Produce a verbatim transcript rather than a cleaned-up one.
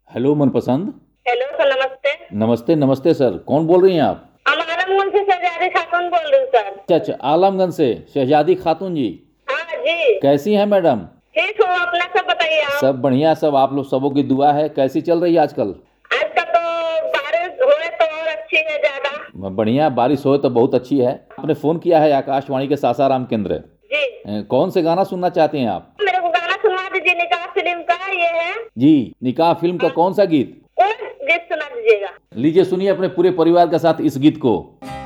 Hello मनपसंद। Hello sir, नमस्ते। नमस्ते नमस्ते सर, कौन बोल रही हैं आप? हम आलमगंज से शहजादी खातून बोल रही हूँ सर। अच्छा अच्छा, आलमगंज से शहजादी खातून जी, हाँ जी। कैसी हैं मैडम? ठीक हो, अपना सब बताइए आप। सब बढ़िया, सब आप लोग सबों की दुआ है। कैसी चल रही है आजकल? आजकल तो बारिश होए तो और अच्छी है ज्यादा। बढ़िया, बारिश हो तो बहुत अच्छी है। आपने फ़ोन किया है आकाशवाणी के सासाराम केंद्र। जी। अ, कौन से गाना सुनना चाहते हैं आप? मेरे को गाना सुनवा दीजिए, निकाह फिल्म का ये है। जी, निकाह फिल्म का कौन सा गीत? कौन गीत सुना दीजिएगा? लीजिए सुनिए अपने पूरे परिवार के साथ इस गीत को।